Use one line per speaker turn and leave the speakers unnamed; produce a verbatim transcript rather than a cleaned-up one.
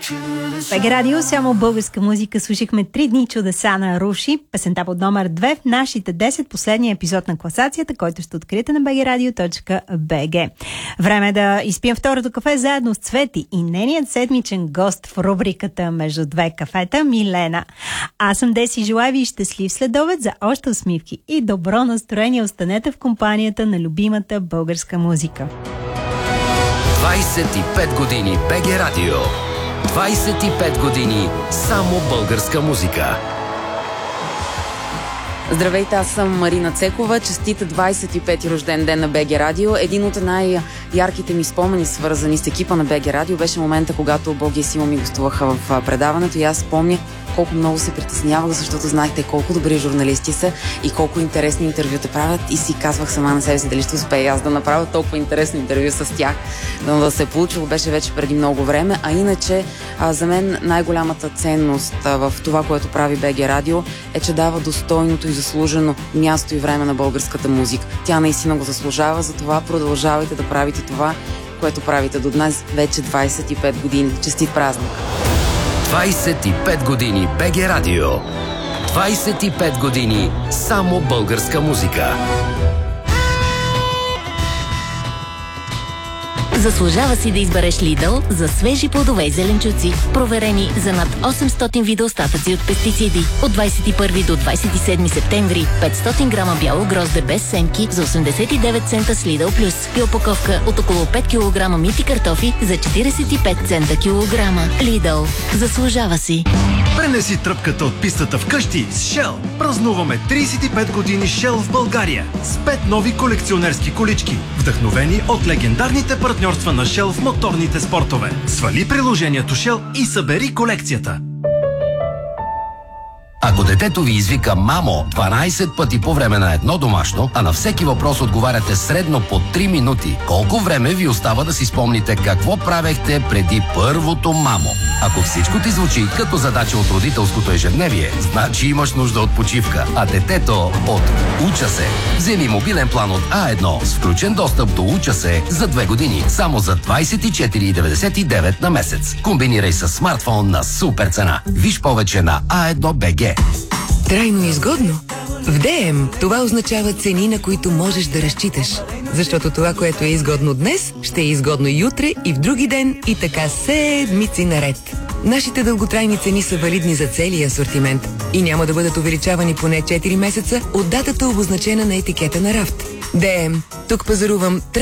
БГ Радио, само българска музика. Слушахме три дни чудеса на Руши, песента под номер две в нашите десет последния епизод на класацията, който ще откриете на би джи радио точка би джи. Време е да изпием второто кафе заедно с Цвети и нейният седмичен гост в рубриката Между две кафета, Милена. Аз съм Деси, желая ви щастлив следобед за още усмивки и добро настроение. Останете в компанията на любимата българска музика.
двайсет и пет години БГ Радио. двайсет и пет години само българска музика.
Здравейте, аз съм Марина Цекова. Честит двайсет и пети рожден ден на БГ Радио. Един от най-ярките ми спомени, свързани с екипа на БГ Радио, беше момента, когато Боги и Симо ми гостуваха в предаването и аз спомня колко много се притеснявах, защото знаехте колко добри журналисти са и колко интересни интервюта правят и си казвах сама на себе си дали ще успея аз да направя толкова интересно интервю с тях. Но да се е получило беше вече преди много време, а иначе а, за мен най-голямата ценност а, в това, което прави БГ Радио е, че дава достойното и заслужено място и време на българската музика. Тя наистина го заслужава, затова продължавайте да правите това, което правите до днес вече двайсет и пет години. Честит празник!
двайсет и пет години БГ Радио. двайсет и пет години само българска музика.
Заслужава си да избереш Lidl за свежи плодове и зеленчуци, проверени за над осемстотин вида остатъци от пестициди. От двайсет и първи до двайсет и седми септември петстотин грама бяло грозде без семки за осемдесет и девет цента с Lidl Plus и опаковка от около пет килограма мити картофи за четирийсет и пет цента килограма. Lidl. Заслужава си.
Пренеси тръпката от пистата вкъщи с Shell. Празнуваме трийсет и пет години Shell в България с пет нови колекционерски колички, вдъхновени от легендарните партньорства на Shell в моторните спортове. Свали приложението Shell и събери колекцията.
Ако детето ви извика мамо дванайсет пъти по време на едно домашно, а на всеки въпрос отговаряте средно по три минути, колко време ви остава да си спомните какво правехте преди първото мамо? Ако всичко ти звучи като задача от родителското ежедневие, значи имаш нужда от почивка, а детето от Уча се. Вземи мобилен план от А едно с включен достъп до Уча се за две години, само за двайсет и четири деветдесет и девет на месец. Комбинирай с смартфон на супер цена. Виж повече на А едно БГ.
Трайно изгодно? В ДМ това означава цени, на които можеш да разчиташ. Защото това, което е изгодно днес, ще е изгодно и утре, и в други ден, и така седмици наред. Нашите дълготрайни цени са валидни за целия асортимент и няма да бъдат увеличавани поне четири месеца от датата, обозначена на етикета на рафт. ДМ. Тук пазарувам